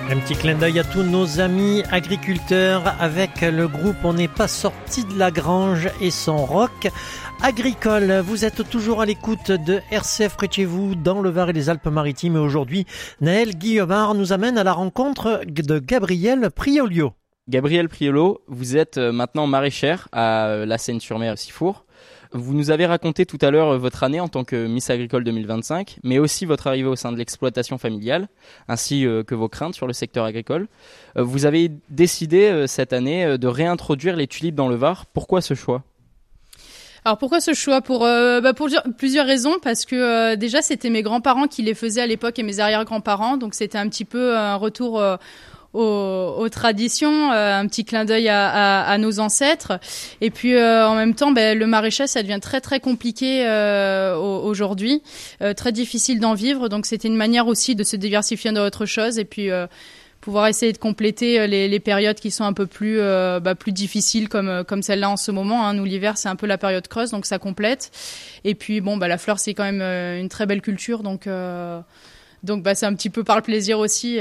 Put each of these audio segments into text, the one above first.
Un petit clin d'œil à tous nos amis agriculteurs avec le groupe On n'est pas sorti de la grange et son rock agricole. Vous êtes toujours à l'écoute de RCF près de chez vous dans le Var et les Alpes-Maritimes. Et aujourd'hui, Naël Guillemard nous amène à la rencontre de Gabrielle Priolio. Gabrielle Priolo, vous êtes maintenant maraîchère à La Seyne-sur-Mer, Sifour. Vous nous avez raconté tout à l'heure votre année en tant que Miss Agricole 2025, mais aussi votre arrivée au sein de l'exploitation familiale, ainsi que vos craintes sur le secteur agricole. Vous avez décidé cette année de réintroduire les tulipes dans le Var. Pourquoi ce choix ? Alors pourquoi ce choix ? Pour plusieurs raisons, parce que déjà c'était mes grands-parents qui les faisaient à l'époque et mes arrière-grands-parents, donc c'était un petit peu un retour aux traditions, un petit clin d'œil à nos ancêtres. Et puis en même temps, le maraîchage, ça devient très très compliqué aujourd'hui, très difficile d'en vivre. Donc c'était une manière aussi de se diversifier dans autre chose et puis pouvoir essayer de compléter les périodes qui sont un peu plus difficiles comme celle-là en ce moment. Hein. Nous, l'hiver, c'est un peu la période creuse, donc ça complète. Et puis la fleur, c'est quand même une très belle culture, donc c'est un petit peu par le plaisir aussi.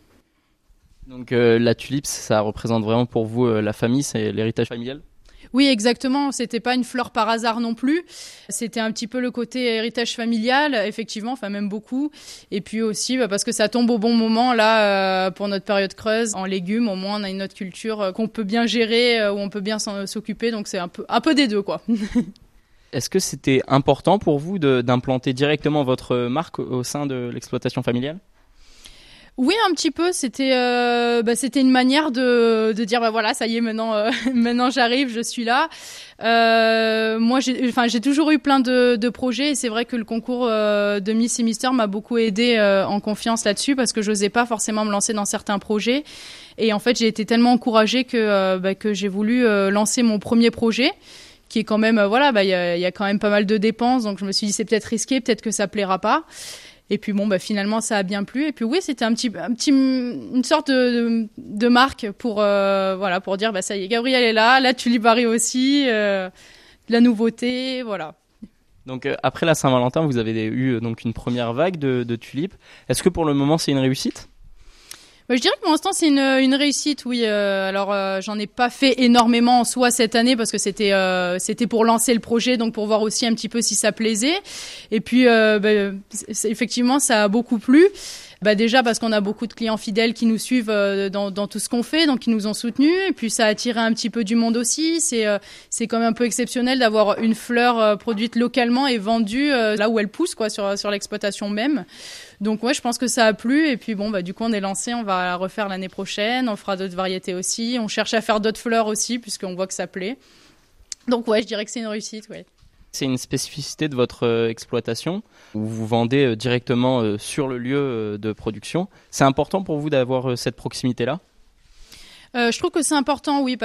Donc la tulipe, ça représente vraiment pour vous la famille, c'est l'héritage familial ? Oui, exactement. C'était pas une fleur par hasard non plus. C'était un petit peu le côté héritage familial, effectivement, enfin même beaucoup. Et puis aussi parce que ça tombe au bon moment là pour notre période creuse. En légumes, au moins on a une autre culture qu'on peut bien gérer, où on peut bien s'occuper. Donc c'est un peu des deux, quoi. Est-ce que c'était important pour vous d'implanter directement votre marque au sein de l'exploitation familiale ? Oui, un petit peu. C'était une manière de dire voilà, ça y est, maintenant j'arrive, je suis là. Moi, j'ai toujours eu plein de projets et c'est vrai que le concours de Miss et Mister m'a beaucoup aidé en confiance là-dessus parce que j'osais pas forcément me lancer dans certains projets. Et en fait, j'ai été tellement encouragée que j'ai voulu lancer mon premier projet, qui est quand même il y a quand même pas mal de dépenses, donc je me suis dit c'est peut-être risqué, peut-être que ça plaira pas. Et puis finalement ça a bien plu. Et puis oui, c'était une sorte de marque pour dire ça y est, Gabrielle est là, la tulipe arrive aussi, de la nouveauté, voilà. Donc après la Saint-Valentin, vous avez eu donc une première vague de tulipes. Est-ce que pour le moment c'est une réussite ? Je dirais que pour l'instant c'est une réussite, oui. J'en ai pas fait énormément en soi cette année parce que c'était pour lancer le projet, donc pour voir aussi un petit peu si ça plaisait. Et puis effectivement ça a beaucoup plu. Déjà parce qu'on a beaucoup de clients fidèles qui nous suivent dans tout ce qu'on fait, donc qui nous ont soutenus. Et puis ça a attiré un petit peu du monde aussi. C'est quand même un peu exceptionnel d'avoir une fleur produite localement et vendue là où elle pousse, quoi, sur l'exploitation même. Donc ouais, je pense que ça a plu. Et puis du coup on est lancé, on va la refaire l'année prochaine. On fera d'autres variétés aussi. On cherche à faire d'autres fleurs aussi puisqu'on voit que ça plaît. Donc ouais, je dirais que c'est une réussite, ouais. C'est une spécificité de votre exploitation où vous vendez directement sur le lieu de production. C'est important pour vous d'avoir cette proximité-là ? Je trouve que c'est important, oui.